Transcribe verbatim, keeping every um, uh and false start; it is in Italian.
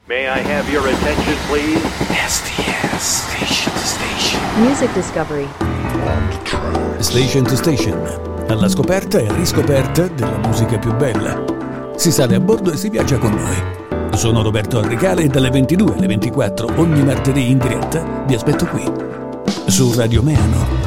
May I have your attention, please? S T S, Station to Station. Music Discovery. Station to Station, alla scoperta e riscoperta della musica più bella. Si sale a bordo e si viaggia con noi. Sono Roberto Arrecale e dalle ventidue alle ventiquattro ogni martedì in diretta vi aspetto qui, su Radio Meano.